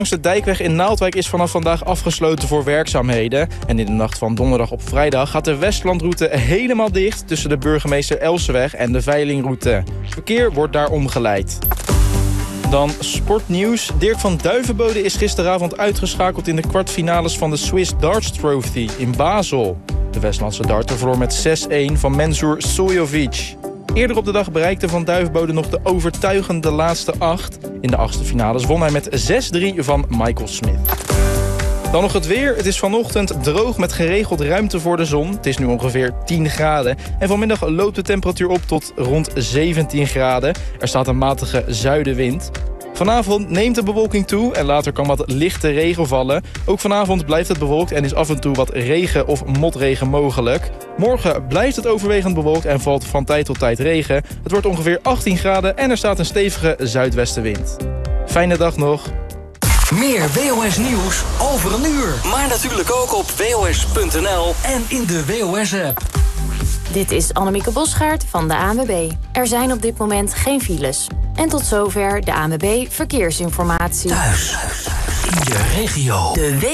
De Dijkweg in Naaldwijk is vanaf vandaag afgesloten voor werkzaamheden. En in de nacht van donderdag op vrijdag gaat de Westlandroute helemaal dicht tussen de Burgemeester Elseweg en de Veilingroute. Verkeer wordt daar omgeleid. Dan sportnieuws. Dirk van Duivenbode is gisteravond uitgeschakeld in de kwartfinales van de Swiss Darts Trophy in Basel. De Westlandse darter verloor met 6-1 van Mensur Suljovic. Eerder op de dag bereikte Van Duivenbode nog de overtuigende laatste 8. In de achtste finales won hij met 6-3 van Michael Smith. Dan nog het weer. Het is vanochtend droog met geregeld ruimte voor de zon. Het is nu ongeveer 10 graden. En vanmiddag loopt de temperatuur op tot rond 17 graden. Er staat een matige zuidenwind. Vanavond neemt de bewolking toe en later kan wat lichte regen vallen. Ook vanavond blijft het bewolkt en is af en toe wat regen of motregen mogelijk. Morgen blijft het overwegend bewolkt en valt van tijd tot tijd regen. Het wordt ongeveer 18 graden en er staat een stevige zuidwestenwind. Fijne dag nog. Meer WOS nieuws over een uur. Maar natuurlijk ook op WOS.nl en in de WOS-app. Dit is Annemieke Bosgaard van de ANWB. Er zijn op dit moment geen files. En tot zover de ANWB Verkeersinformatie. Thuis, in je regio.